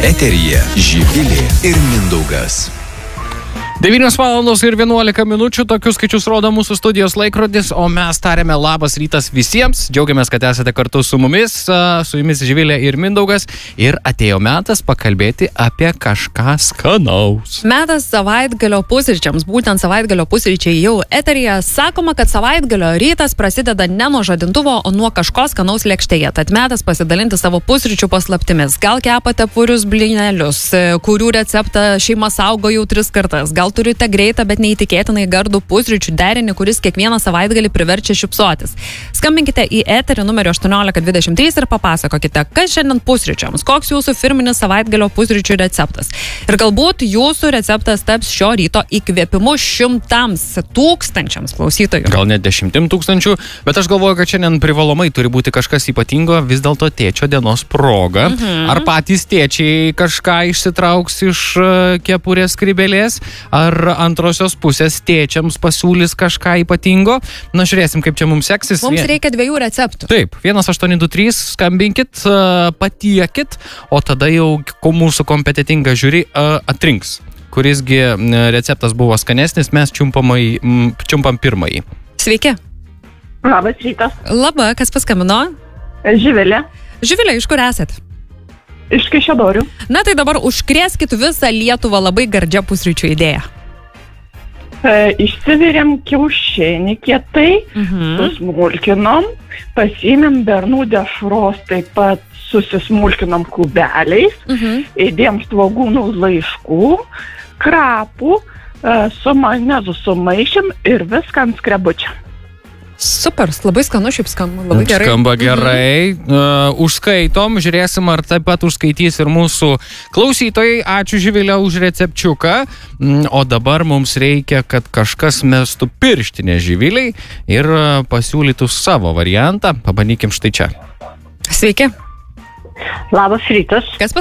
Eteryje Živilė ir Mindaugas. 9 valandos ir 11 minučių, tokius skaičius rodo mūsų studijos laikrodis, o mes tariame labas rytas visiems. Džiaugiamės, kad esate kartu su mumis, su jumis Živilė ir Mindaugas. Ir atėjo metas pakalbėti apie kažką skanaus. Metas savaitgalio pusryčiams, būtent savaitgalio pusryčiai jau eteryje. Sakoma, kad savaitgalio rytas prasideda ne nuo žadintuvo, o nuo kažko skanaus lėkštėje. Tad metas pasidalinti savo pusryčių paslaptimis. Gal kepate purius blynelius, kurių receptą šeima saugo jau 3 kartas. Gal turite greitą, bet neįtikėtinai gardų pusryčių derinį, kuris kiekvieną savaitgalį priverčia šypsotis. Skambinkite į eterį numeriu 1823 ir papasakokite, kas šiandien pusryčiams, koks jūsų firminis savaitgalio pusryčių receptas. Ir galbūt jūsų receptas taps šio ryto įkvėpimu 100 tūkstančiams klausytojų. Gal net 10 000, bet aš galvoju, kad šiandien privalomai turi būti kažkas ypatingo, vis dėlto tėčio dienos proga. Ar patys tėčiai kažką išsitrauks iš kepurės skrybėlės? Ar antrosios pusės tėčiams pasiūlys kažką ypatingo? Na, žiūrėsim, kaip čia mums seksis. Mums reikia 2 receptų. Taip, 1823, skambinkit, patiekit, o tada jau mūsų kompetitinga žiūri atrinks, kurisgi receptas buvo skanesnis, mes čiumpam pirmąjį. Sveiki. Labas rytas. Labą, kas paskambino? Živilė. Živilė, iš kur esat? Iš Kaišiadorių. Na tai dabar užkrėskit visą Lietuvą labai gardžią pusryčių idėją. Išsivirėm kiaušinį kietai, susmulkinom, pasiėmėm bernų dešros, taip pat susismulkinom kubeliais, įdėjom svogūnų laiškų, krapų, su majonezu sumaišėm ir viską ant skrebučio. Super, labai skanu, šiaip skamba, labai gerai. Skamba gerai. Užskaitom, žiūrėsim, ar taip pat užskaitys ir mūsų klausytojai. Ačiū Živilė už recepčiuką. O dabar mums reikia, kad kažkas mestų pirštinę Živiliai ir pasiūlytų savo variantą. Pabandykim štai čia. Sveiki. Labas rytas. Kas